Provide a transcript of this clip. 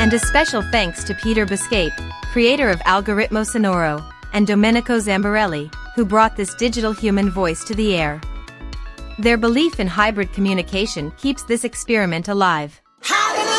And a special thanks to Peter Biscape, creator of Algoritmo Sonoro, and Domenico Zambarelli, who brought this digital human voice to the air. Their belief in hybrid communication keeps this experiment alive.